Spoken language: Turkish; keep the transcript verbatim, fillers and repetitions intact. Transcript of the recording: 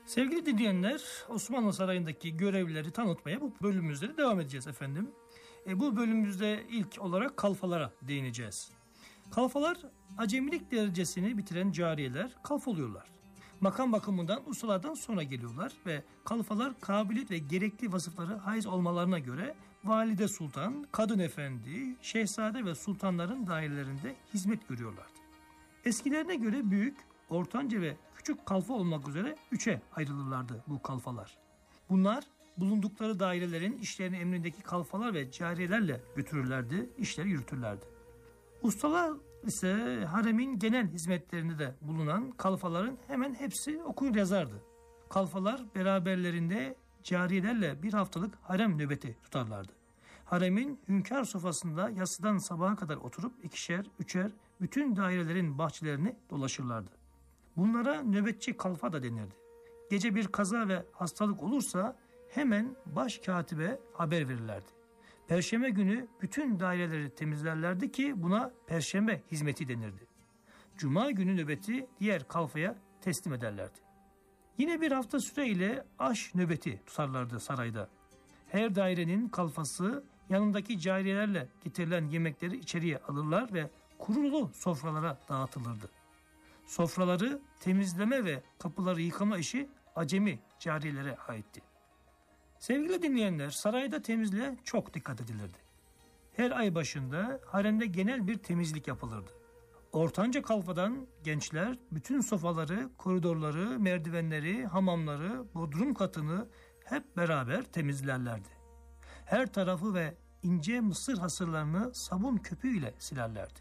Sevgili dinleyenler, Osmanlı Sarayı'ndaki görevlileri tanıtmaya bu bölümümüzde de devam edeceğiz efendim. E, bu bölümümüzde ilk olarak kalfalara değineceğiz. Kalfalar, acemilik derecesini bitiren cariyeler kalfa oluyorlar. Makam bakımından ustalardan sonra geliyorlar ve kalfalar kabiliyet ve gerekli vasıfları haiz olmalarına göre valide sultan, kadın efendi, şehzade ve sultanların dairelerinde hizmet görüyorlardı. Eskilerine göre büyük, ortanca ve küçük kalfa olmak üzere üçe ayrılırlardı bu kalfalar. Bunlar bulundukları dairelerin işlerini emrindeki kalfalar ve cariyelerle götürürlerdi, işleri yürütürlerdi. Ustalar ise haremin genel hizmetlerinde de bulunan kalfaların hemen hepsi okuyup yazardı. Kalfalar beraberlerinde cariyelerle bir haftalık harem nöbeti tutarlardı. Haremin hünkâr sofasında yatsıdan sabaha kadar oturup ikişer, üçer bütün dairelerin bahçelerini dolaşırlardı. Bunlara nöbetçi kalfa da denirdi. Gece bir kaza ve hastalık olursa hemen başkatibe haber verirlerdi. Perşembe günü bütün daireleri temizlerlerdi ki buna perşembe hizmeti denirdi. Cuma günü nöbeti diğer kalfaya teslim ederlerdi. Yine bir hafta süreyle aş nöbeti tutarlardı sarayda. Her dairenin kalfası yanındaki cariyelerle getirilen yemekleri içeriye alırlar ve kurulu sofralara dağıtılırdı. Sofraları temizleme ve kapıları yıkama işi acemi cariyelere aitti. Sevgili dinleyenler, sarayda temizliğe çok dikkat edilirdi. Her ay başında haremde genel bir temizlik yapılırdı. Ortanca kalfadan gençler bütün sofaları, koridorları, merdivenleri, hamamları, bodrum katını hep beraber temizlerlerdi. Her tarafı ve ince mısır hasırlarını sabun köpüğüyle silerlerdi.